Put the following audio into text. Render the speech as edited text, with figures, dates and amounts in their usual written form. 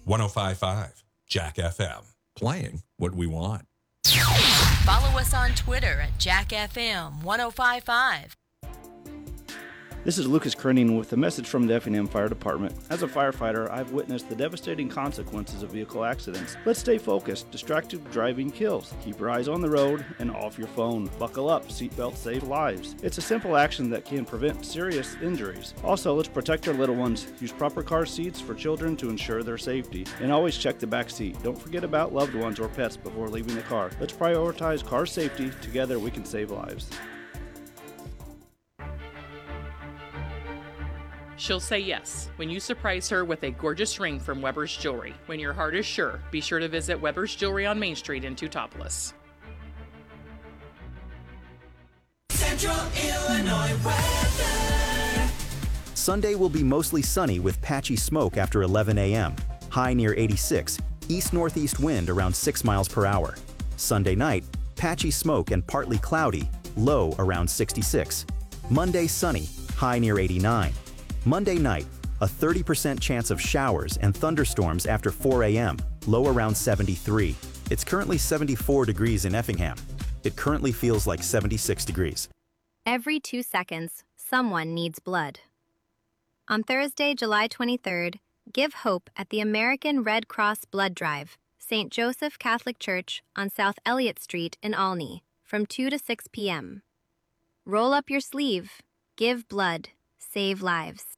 1055 Jack FM. Playing what we want. Follow us on Twitter at JackFM 1055. This is Lucas Krenning with a message from the Effingham Fire Department. As a firefighter, I've witnessed the devastating consequences of vehicle accidents. Let's stay focused. Distracted driving kills. Keep your eyes on the road and off your phone. Buckle up. Seatbelts save lives. It's a simple action that can prevent serious injuries. Also, let's protect our little ones. Use proper car seats for children to ensure their safety. And always check the back seat. Don't forget about loved ones or pets before leaving the car. Let's prioritize car safety. Together, we can save lives. She'll say yes when you surprise her with a gorgeous ring from Weber's Jewelry. When your heart is sure, be sure to visit Weber's Jewelry on Main Street in Teutopolis. Central Illinois weather. Sunday will be mostly sunny with patchy smoke after 11 a.m. High near 86, east-northeast wind around 6 miles per hour. Sunday night, patchy smoke and partly cloudy, low around 66. Monday sunny, high near 89. Monday night, a 30% chance of showers and thunderstorms after 4 a.m., low around 73. It's currently 74 degrees in Effingham. It currently feels like 76 degrees. Every 2 seconds, someone needs blood. On Thursday, July 23rd, give hope at the American Red Cross Blood Drive, St. Joseph Catholic Church on South Elliott Street in Olney, from 2 to 6 p.m. Roll up your sleeve, give blood, save lives.